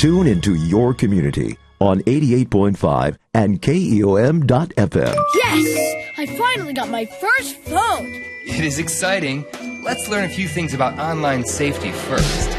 Tune into your community on 88.5 and KEOM.FM. Yes! I finally got my first phone! It is exciting. Let's learn a few things about online safety first.